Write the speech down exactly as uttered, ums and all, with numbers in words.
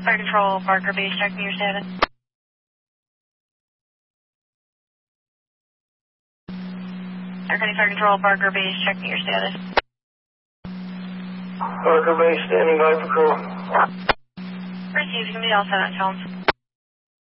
Fire Control, Barker Base, checking your status. Air County Fire Control, Barker Base, checking your status. Barker Base, standing by for crew. Received, going to be all set on films.